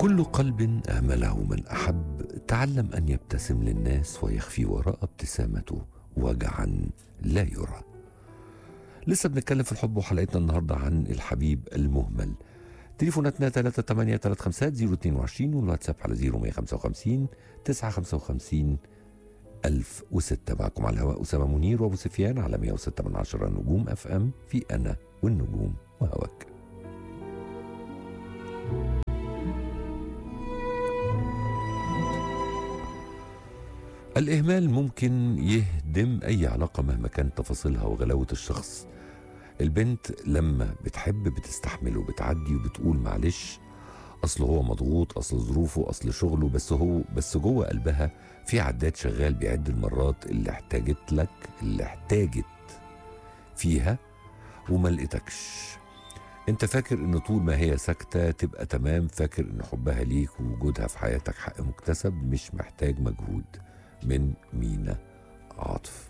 كل قلب آمله من أحب تعلم أن يبتسم للناس ويخفي وراء ابتسامته وجعا لا يرى. لسه بنتكلم في الحب وحلقتنا النهاردة عن الحبيب المهمل. تليفوناتنا 3835-022 والواتساب على 0155 955 1006. معكم على الهواء أسامة منير وأبو سفيان على 106 نجوم اف ام في أنا والنجوم وهواك. الإهمال ممكن يهدم أي علاقة مهما كانت تفاصيلها وغلاوة الشخص. البنت لما بتحب بتستحمل وبتعدي وبتقول معلش، أصل هو مضغوط، أصل ظروفه، أصل شغله، بس جوه قلبها في عداد شغال بيعد المرات اللي احتاجت فيها وما لقيتكش. انت فاكر ان طول ما هي ساكتة تبقى تمام، فاكر ان حبها ليك ووجودها في حياتك حق مكتسب مش محتاج مجهود. من مينا عاطف.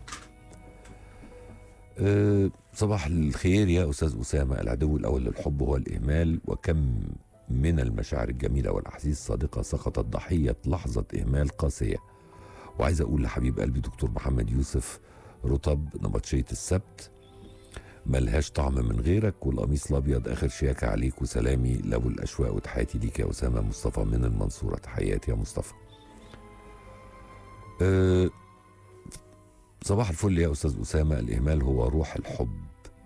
صباح الخير يا أستاذ أسامة. العدو الأول للحب هو الإهمال، وكم من المشاعر الجميلة والأحاسيس الصادقة سقطت ضحية لحظة إهمال قاسية. وعايز أقول لحبيب قلبي دكتور محمد يوسف رطب نبطشية السبت ملهاش طعم من غيرك، والقميص الأبيض آخر شياكة عليك، وسلامي لأبو الأشواق وتحياتي ليك يا أسامة. مصطفى من المنصورة. تحياتي يا مصطفى. صباح الفل يا أستاذ أسامة. الإهمال هو روح الحب.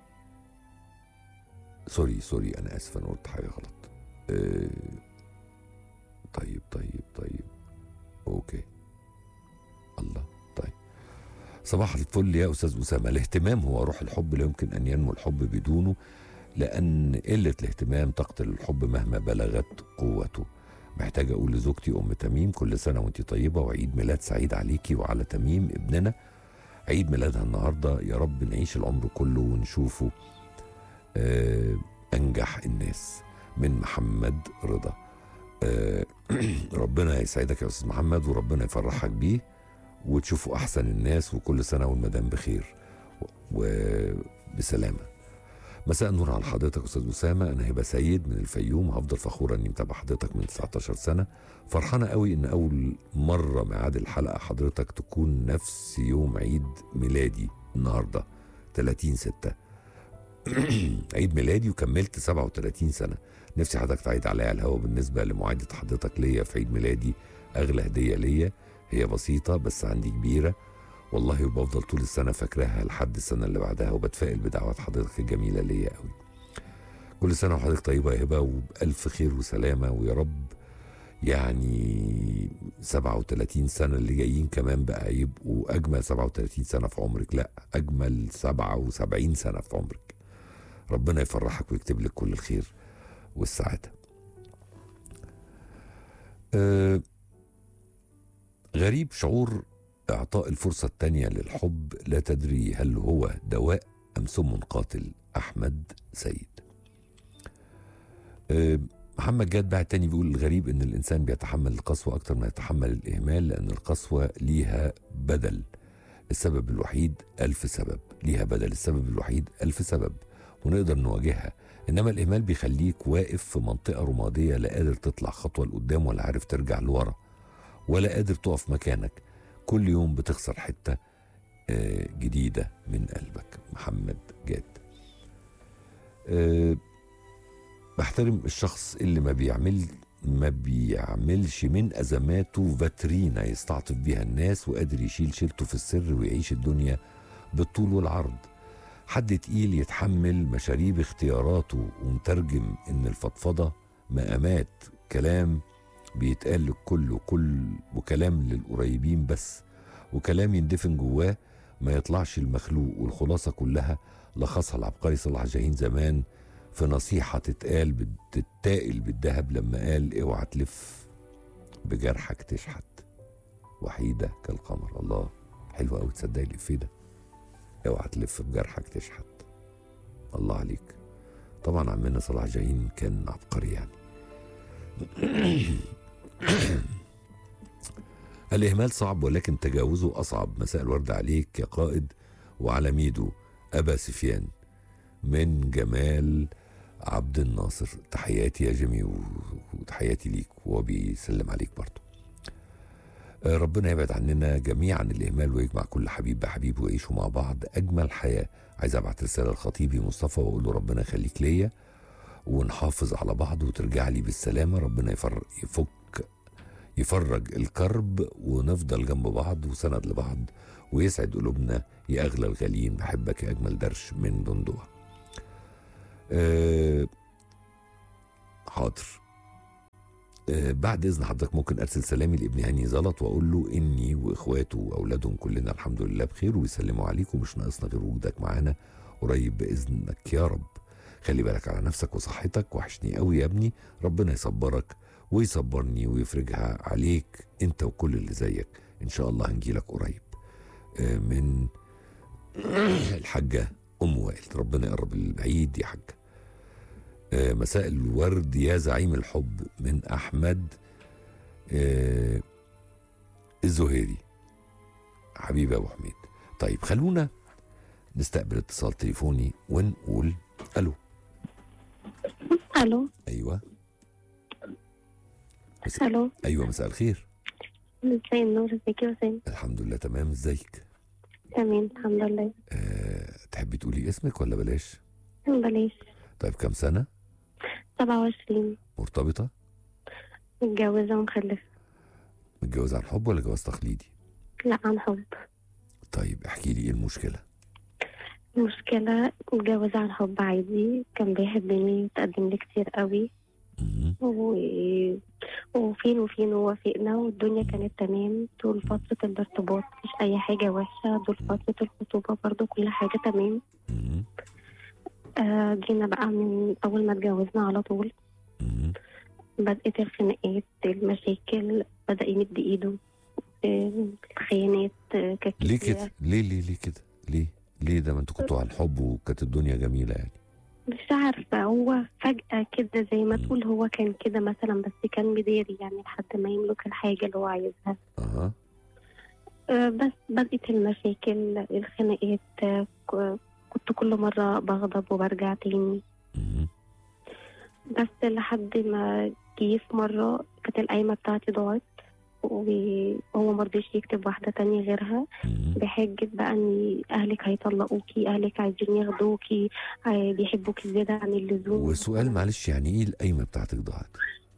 سوري أنا آسف، أنا قلت حاجة غلط. طيب أوكي الله. طيب صباح الفل يا أستاذ أسامة. الاهتمام هو روح الحب، لا يمكن أن ينمو الحب بدونه، لأن قلة الاهتمام تقتل الحب مهما بلغت قوته. محتاج أقول لزوجتي أم تميم كل سنة وانتي طيبة، وعيد ميلاد سعيد عليكي وعلى تميم ابننا، عيد ميلادها النهاردة. يا رب نعيش العمر كله ونشوفه أنجح الناس. من محمد رضا. ربنا يسعدك يا أستاذ محمد، وربنا يفرحك بيه وتشوفوا أحسن الناس، وكل سنة والمدام بخير وبسلامة. مساء النور على حضرتك أستاذ أسامة. أنا هبة سيد من الفيوم. هفضل فخورة أني متابع حضرتك من 19 سنة. فرحانة قوي إن أول مرة ميعاد الحلقة حضرتك تكون نفس يوم عيد ميلادي النهاردة 30/6. عيد ميلادي وكملت 37 سنة. نفسي حضرتك تعيد عليا على الهوا. بالنسبة لمعايدة حضرتك ليا في عيد ميلادي، أغلى هدية ليا هي بسيطة بس عندي كبيرة والله، وبفضل طول السنة فاكراها لحد السنة اللي بعدها، وبتفائل بدعوات حضرتك الجميلة ليا قوي. كل سنة وحضرتك طيبة يا هبة وبألف خير وسلامة، ويا رب يعني 37 سنة اللي جايين كمان بقى يبقوا أجمل 37 سنة في عمرك، لا أجمل 77 سنة في عمرك. ربنا يفرحك ويكتب لك كل الخير والسعادة. غريب شعور إعطاء الفرصة التانية للحب، لا تدري هل هو دواء أم سم قاتل. أحمد سيد. محمد جاد بعد تاني بيقول الغريب إن الإنسان بيتحمل القسوة أكتر ما يتحمل الإهمال، لأن القسوة ليها بدل السبب الوحيد 1000 سبب، ليها بدل السبب الوحيد 1000 سبب ونقدر نواجهها. إنما الإهمال بيخليك واقف في منطقة رمادية، لا قادر تطلع خطوة لقدام ولا عارف ترجع لورا ولا قادر تقف مكانك. كل يوم بتخسر حتة جديدة من قلبك. محمد جاد. بحترم الشخص اللي ما بيعملش من أزماته فاترينا يستعطف بيها الناس، وقادر يشيل شيلته في السر ويعيش الدنيا بالطول والعرض. حد تقيل يتحمل مشاريب اختياراته، ومترجم إن الفضفضة مقامات، كلام بيتقال للكل وكلام للقريبين بس، وكلام يندفن جواه ما يطلعش المخلوق. والخلاصة كلها لخصها العبقري صلاح جاهين زمان في نصيحة تتقال بالذهب لما قال اوعى تلف بجرحك تشحت، وحيدة كالقمر. الله حلو قوي، تصدق الإفيه ده؟ اوعى تلف بجرحك تشحت. الله عليك. طبعا عمنا صلاح جاهين كان عبقري يعني. الإهمال صعب ولكن تجاوزه أصعب. مساء الورد عليك يا قائد وعلى ميدو. أبا سفيان من جمال عبد الناصر. تحياتي يا جيمي وتحياتي ليك، وهو بيسلم عليك برضه. ربنا يبعد عننا جميعا الإهمال ويجمع كل حبيب بحبيب ويعيشوا مع بعض أجمل حياة. عايز أبعت رسالة لخطيبي مصطفى وأقول له ربنا يخليك ليا ونحافظ على بعض وترجع لي بالسلامة. ربنا يفرج الكرب ونفضل جنب بعض وسند لبعض ويسعد قلوبنا يا أغلى الغاليين. بحبك يا أجمل درش من دندوة. حاضر. بعد إذن حضرتك ممكن أرسل سلامي لابن هاني زلط وأقول له إني وإخواته وأولادهم كلنا الحمد لله بخير ويسلموا عليك ومش ناقصنا غير وجودك معانا قريب بإذنك يا رب. خلي بالك على نفسك وصحتك، وحشني قوي يا ابني. ربنا يصبرك ويصبرني ويفرجها عليك انت وكل اللي زيك. ان شاء الله هنجيلك قريب. من الحاجة ام وائل. ربنا يقرب البعيد يا حاجة. مساء الورد يا زعيم الحب من احمد الزهيري. حبيبي ابو حميد. طيب خلونا نستقبل اتصال تليفوني ونقول الو. الو. ايوه. الو. ايوه مساء الخير. مساء النور. ازيك يا وسام؟ الحمد لله تمام. ازيك؟ تمام الحمد لله. تحبي تقولي اسمك ولا بلاش؟ بلاش. طيب كم سنة؟ 27. مرتبطة؟ متجوزة ومخلفة. متجوزة عن حب ولا جواز تقليدي؟ لا عن حب. طيب احكي لي ايه المشكلة؟ المشكلة متجوزة عن حب عادي، كان بيحبني وتقدم لي كتير قوي وفين ووافقنا والدنيا كانت تمام طول فترة الارتباط، مش أي حاجة وحشة. طول فترة الخطوبة برضو كل حاجة تمام. جينا بقى من أول ما اتجوزنا على طول بدأت الخناقات، المشاكل، بدأ يمد إيده، الخيانات كتير. ليه كده؟ ليه كده؟ ليه ده؟ ما انتوا كنتوا عن حب وكانت الدنيا جميلة يعني. مش عارفة، هو فجأة كده زي ما تقول هو كان كده مثلا، بس كان مداري يعني لحد ما يملك الحاجة اللي هو عايزها. بس بدأت المشاكل، الخناقات، كنت كل مرة بغضب وبرجع تاني. بس لحد ما جه في مرة كانت القايمة بتاعتي ضاعت وهو مرضيش يكتب واحدة تانية غيرها بحجة بقى ان اهلك هيطلقوكي، اهلك عايزين ياخدوكي، بيحبوكي زيادة عن اللزوم. وسؤال معلش، يعني ايه القايمة بتاعتك ضاعت؟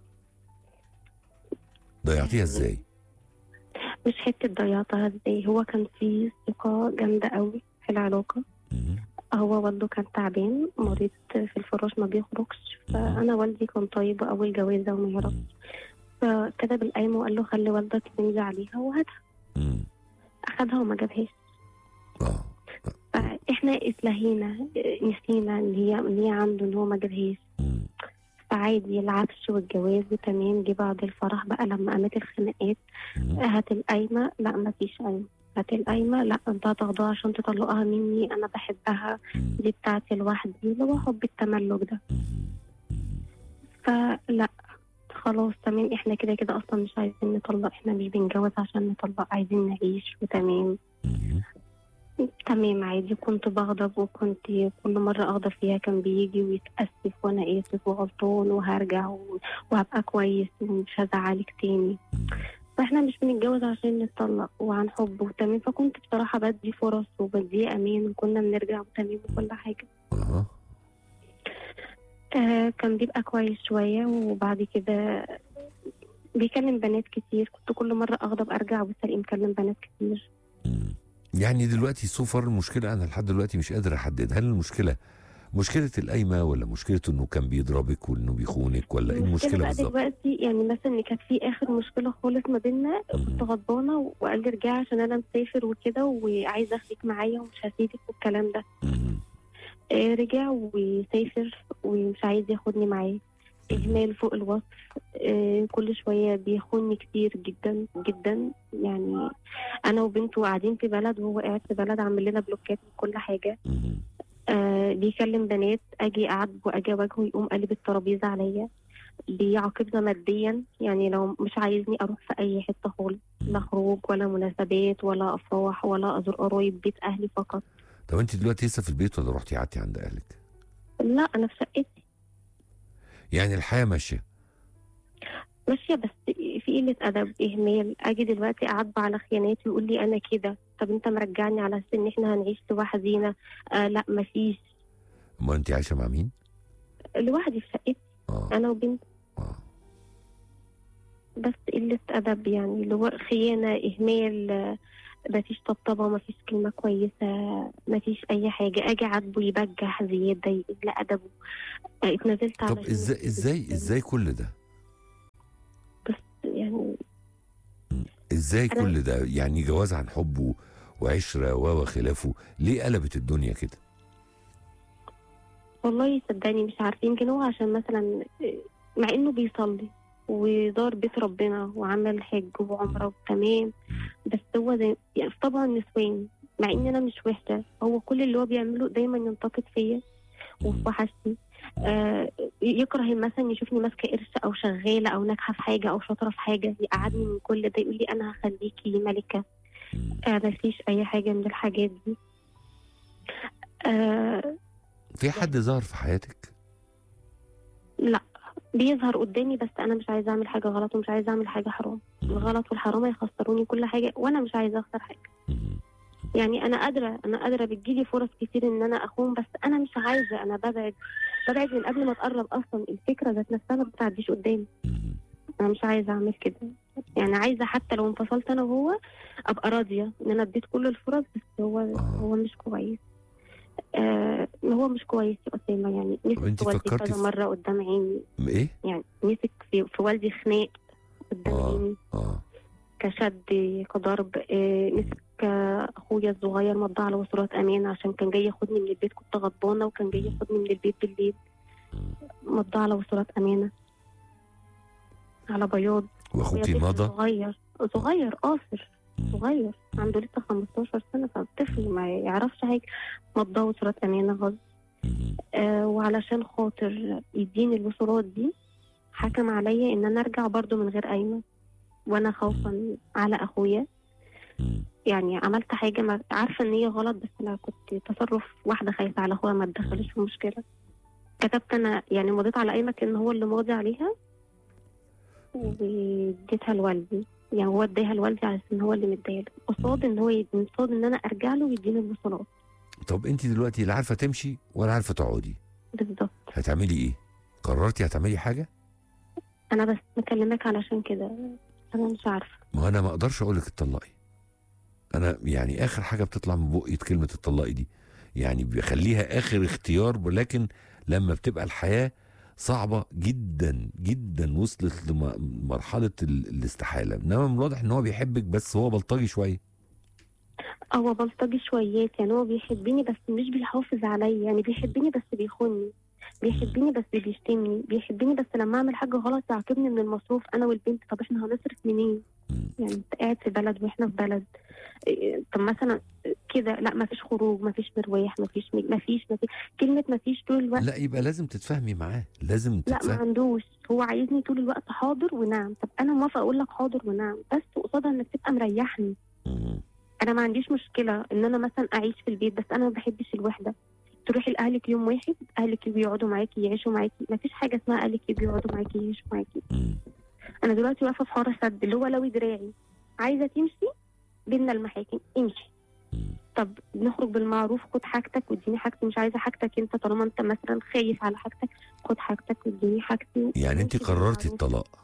ضيعتيها ازاي؟ مش حتة ضيعتها ازاي، هو كان في ثقة جامدة قوي في العلاقة. هو والده كان تعبان مريض في الفراش ما بيخرجش، فانا والدي كان طيب واول جوازة وما يعرفش، فكتب القايمة وقال له خلي والدك يمضي عليها وهاتها. أخدها وما جابهاش. فإحنا اتلهينا، نسينا إن هي عنده، إن هو ما جابهاش. فعادي العفش والجواز تمام. جه بعد الفرح بقى لما قامت الخناقات، هات القايمة، لا ما فيش قايمة. هات القايمة، لا انت هتاخدها عشان تطلقها مني، أنا بحبها، دي بتاعتي لوحدي، اللي هو حب التملك ده. فلا خلاص تمام، احنا كده كده اصلا مش عايزين نطلق، احنا مش بنجوز عشان نطلق، عايزين نعيش وتمام. تمام عادي. كنت بغضب وكنت كل مرة أغضب فيها كان بيجي ويتأسف وأنا آسف وغلطان وهرجع وهبقى كويس ومش هزعلك تاني. فاحنا مش بنتجوز عشان نطلق وعن حب وتمام. فكنت بصراحة بدي فرص وبدي أمان وكنا بنرجع وتمام وكل حاجة. كان بيبقى كويس شوية وبعد كده بيكلم بنات كتير. كنت كل مرة أغضب أرجع وبالتالي مكلم بنات كتير. يعني دلوقتي سوفر المشكلة أنا لحد دلوقتي مش قادر أحدد، هل المشكلة مشكلة القايمة ولا مشكلة إنه كان بيضربك وإنه بيخونك ولا إيه المشكلة بالظبط؟ دلوقتي يعني مثلا إن كانت في آخر مشكلة خالص ما بيننا، كنت غضبانة وقال لي ارجعي عشان أنا مسافر وكده وعايزة أخليك معايا ومش هسيبك والكلام ده. رجع وسافر ومش عايز ياخدني معاه. إهمال فوق الوصف. كل شوية بيخوني كتير جدا جدا. يعني أنا وبنته قاعدين في بلد وهو قاعد في بلد، عامل لنا بلوكات وكل حاجة. بيكلم بنات، أجي أقعد وأجي أواجهه يقوم قلب الترابيزة عليا. بيعاقبنا ماديا، يعني لو مش عايزني أروح في أي حتة خالص، لا خروج ولا مناسبات ولا أفراح ولا أزور قرايب، بيت أهلي فقط. طب أنت دلوقتي لسه في البيت ولا رحتي قعدتي عند أهلك؟ لا أنا في شقتي. يعني الحياة ماشية؟ ماشيه بس في قله ادب، اهمال. اجي دلوقتي اعاتبه على خياناتي ويقول لي انا كده. طب انت مرجعني على اساس ان احنا هنعيش لوحدينا؟ لا مفيش. ما انت عايشه مع مين؟ لوحدي في شقتي، اه انا وبنتي. اه بس قله ادب يعني، اللي هو خيانه، اهمال. مفيش طبطبه، مفيش كلمه كويسه، مفيش اي حاجه. اجي عاتبه يبجح زياده، يقل ادبه. اتنازلت طب علشان ازاي كل ده؟ بس يعني ازاي انا كل ده؟ يعني جواز عن حب وعشره وخلافه، ليه قلبت الدنيا كده؟ والله صدقني مش عارفين. يمكن هو عشان مثلا مع انه بيصلي وزار بيت ربنا وعمل حج وعمره تمام، بس هو زي يعني في طبعه النسوان. مع ان انا مش وحشه، هو كل اللي هو بيعمله دايما ينتقد فيا وفي وحشتي. يكره مثلا يشوفني ماسكه قرش او شغاله او ناجحه في حاجه او شاطره في حاجه، يقعدني من كل ده يقول لي انا هخليكي ملكه. مفيش اي حاجه من الحاجات دي. آه في حد ظهر في حياتك؟ لا، بيظهر قدامي بس انا مش عايزه اعمل حاجه غلط ومش عايزه اعمل حاجه حرام. الغلط والحرام هيخسروني كل حاجه وانا مش عايزه اخسر حاجه. يعني انا قادره بتجيلي فرص كتير ان انا اخون، بس انا مش عايزه. انا ببعد من قبل ما اتقرب. اصلا الفكره ذات نفسها ما بتعديش قدامي. انا مش عايزه اعمل كده. يعني عايزه حتى لو انفصلت انا وهو ابقى راضيه ان انا اديت كل الفرص، بس هو مش كويس. هو مش كويس يا اسامه. يعني طب مسك انت في والدي فكرتي كذا مره قدام عيني. ايه؟ يعني مسك في والدي خناق قدام عيني، اه كشد، كضرب. مسك اخويا الصغير مضى على وصولات امان عشان كان جاي ياخدني من البيت. كنت غضبانه وكان جاي ياخدني من البيت بالليل. مضى على وصولات امانه على بياض. واخوكي طفل مضى؟ صغير قاصر، صغير عنده لسه 15 سنه، فطفل ما يعرفش حاجه. مضى وصولات امانه غصب. وعلشان خاطر يديني الوصولات دي حكم عليا ان انا ارجع برضو من غير قايمه، وانا خوفا على اخويا. يعني عملت حاجه ما عارفه ان هي غلط، بس انا كنت تصرف واحده خايفه على اخويا ما اتدخلش في مشكله. كتبت انا يعني مضيت على قايمه ان هو اللي ماضي عليها، واديتها لوالدي. يعني هو اداها لوالدي على ان هو اللي مديها له، قصاد ان هو قصاد ان انا ارجع له ويديني الوصولات. طب انت دلوقتي لا عارفه تمشي ولا عارفه تقعدي، بالظبط. هتعملي ايه؟ قررتي هتعملي حاجه؟ انا بس مكلمك علشان كده، انا مش عارفه. ما انا ما اقدرش اقول لك اتطلقي. انا يعني اخر حاجه بتطلع من بقي كلمه اتطلقي دي، يعني بخليها اخر اختيار، ولكن لما بتبقى الحياه صعبه جدا جدا، وصلت لمرحله الاستحاله. انما من الواضح ان هو بيحبك، بس هو بلطجي شويه. هو بلطجي شويات. يعني هو بيحبني بس مش بيحافظ عليا. يعني بيحبني بس بيخوني، بيحبني بس بيشتمني، بيحبني بس لما اعمل حاجه غلط يعاقبني من المصروف انا والبنت. طب احنا هنصرف منين؟ يعني انت قاعد في بلد واحنا في بلد. طب مثلا كده لا، ما فيش خروج، ما فيش مرويح، ما فيش كلمه ما فيش طول الوقت. لا يبقى لازم تتفاهمي معاه، لازم لا ما تتفاهم. عندوش. هو عايزني طول الوقت حاضر ونعم. طب انا موافقه اقول لك حاضر ونعم، بس قصادها انك تبقى مريحني. انا ما عنديش مشكله ان انا مثلا اعيش في البيت، بس انا ما بحبش الوحده. تروحي لاهلك يوم واحد، اهلك بيقعدوا معاكي يعيشوا معاكي. ما فيش حاجه اسمها اهلك بيقعدوا معاكي يعيشوا معاكي. انا دلوقتي واقفه في حوار سد اللي هو لو دراعي عايزه تمشي بينا المحاكم امشي. طب نخرج بالمعروف، خد حاجتك واديني حاجتي. مش عايزه حاجتك انت، طالما انت مثلا خايف على حاجتك خد حاجتك واديني حاجتي. يعني انت قررتي الطلاق؟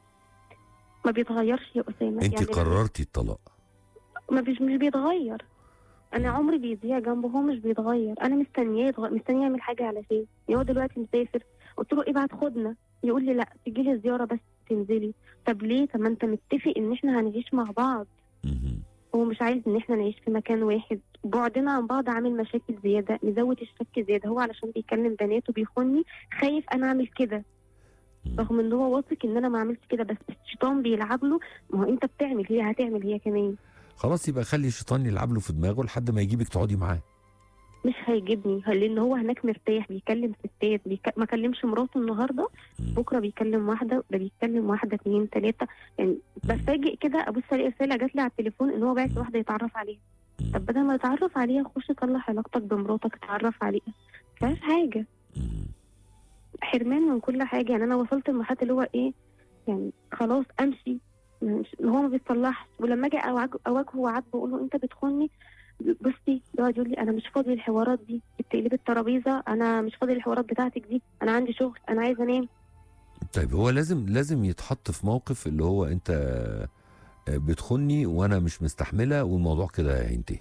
ما بيتغيرش يا اسامه. انت يعني قررتي الطلاق؟ ما مش بيتغير. انا عمري بيضيع جنبه، هو مش بيتغير. انا مستنيه يعمل حاجه على شيء. يعني هو دلوقتي مسافر، قلت له ابعت خدنا، يقول لي لا تيجي لي زياره بس تنزلي. طب ليه؟ طب ما انت متفق ان احنا هنعيش مع بعض. هو مش عايز ان احنا نعيش في مكان واحد. بعدنا عن بعض عامل مشاكل زياده، مزود الشك زياده. هو علشان بيكلم بنات وبيخوني خايف انا اعمل كده، رغم ان هو واثق ان انا ما عملتش كده، بس الشيطان بيلعب له. ما هو انت بتعمل، هي هتعمل هي كمان. خلاص يبقى خلي الشيطان يلعب له في دماغه لحد ما يجيبك تقعدي معاه. مش هيجيبني، لان هو هناك مرتاح، بيكلم ستات. ما كلمش مراته النهارده، بكره بيكلم واحده، ده بيكلم واحده 2 3. يعني بفاجئ كده ابص الاقي رساله جات لي على التليفون ان هو باعت واحده يتعرف عليها. طب بدل ما يتعرف عليها خش صلح علاقتك بمراتك، اتعرف عليها. مفيهاش حاجه. حرمان من كل حاجه. يعني انا وصلت لمرحله اللي هو ايه، يعني خلاص امشي، هو ما بيتصلحش. ولما اجي اواجهه وعاتبه واقول له انت بتخوني، بصي يقعد يقول لي انا مش فاضي الحوارات دي، بتقلبي الترابيزه، انا مش فاضي الحوارات بتاعتك دي، انا عندي شغل، انا عايزه انام. طيب هو لازم يتحط في موقف اللي هو انت بتخني وانا مش مستحمله والموضوع كده هينتهي،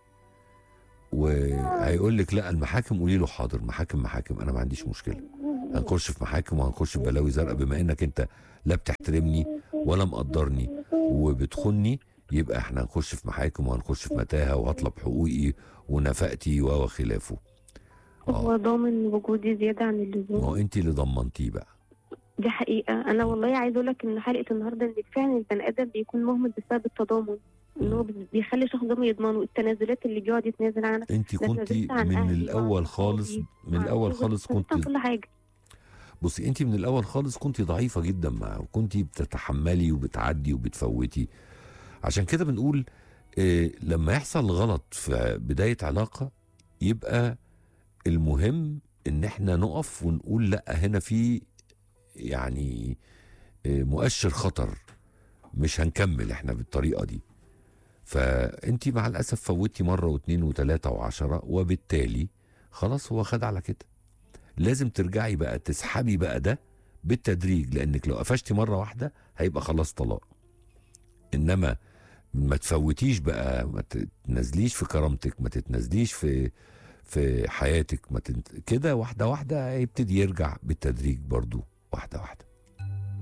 وهيقول لك لا المحاكم، قولي له حاضر، محاكم انا ما عنديش مشكله، هنخش في محاكم وهنخش في بلاوي زرقاء، بما انك انت لا بتحترمني ولا مقدرني وبتخني، يبقى احنا هنخش في محاكم وهنخش في متاهه وهطلب حقوقي ونفقتي وخلافه. هو ضامن وجودي زياده عن اللزوم. ما هو انت اللي ضمنتيه بقى. دي حقيقه. انا والله عايزه اقول لك ان حلقه النهارده ان فعلا البني ادم بيكون مهمل بسبب التضامن، ان هو بيخلي شخص ده ما يضمنه. التنازلات اللي بيقعد يتنازل عنها، انت كنتي من الاول خالص، كنت كل حاجه. بصي انت من الاول خالص كنتي ضعيفه جدا معاه، وكنتي بتتحملي وبتعدي وبتفوتي. عشان كده بنقول لما يحصل غلط في بدايه علاقه، يبقى المهم ان احنا نقف ونقول لا، هنا في يعني مؤشر خطر، مش هنكمل احنا بالطريقه دي. فانت مع الاسف فوتي مره واثنين وثلاثه وعشرة، وبالتالي خلاص هو خد على كده. لازم ترجعي بقى تسحبي بقى ده بالتدريج، لانك لو قفشتي مره واحده هيبقى خلاص طلاق. انما ما تفوتيش بقى، ما تتنازليش في كرامتك، ما تتنازليش في حياتك، كده واحده واحده هيبتدي يرجع بالتدريج برضو، واحده واحده.